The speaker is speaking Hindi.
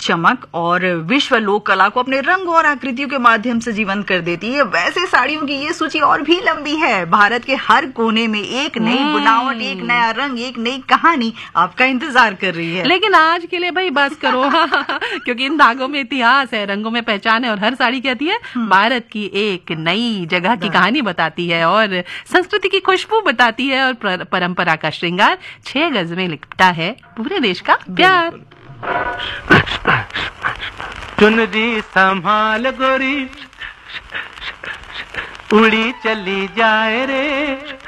चमक और विश्व लोक कला को अपने रंग और आकृतियों के माध्यम से जीवंत कर देती है। वैसे साड़ियों की ये सूची और भी लंबी है। भारत के हर कोने में एक नई बुनावट, एक नया रंग, एक नई कहानी आपका इंतजार कर रही है। लेकिन आज के लिए भाई बस करो क्योंकि इन धागों में इतिहास है, रंगों में पहचान है और हर साड़ी कहती है भारत की एक नई जगह की कहानी बताती है और संस्कृति की खुशबू बताती है और परंपरा का श्रृंगार 6 गज में लिपटा है पूरे देश का प्यार। चुनरी संभाल गोरी, उड़ी चली जाए रे।